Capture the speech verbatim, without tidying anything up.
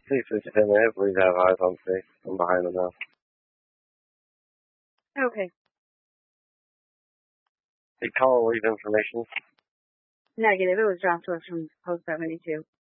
C fifteen minutes, please have eyes on C. I'm behind the house. Okay. Did call leave information? Negative. It was dropped to us from post seventy-two.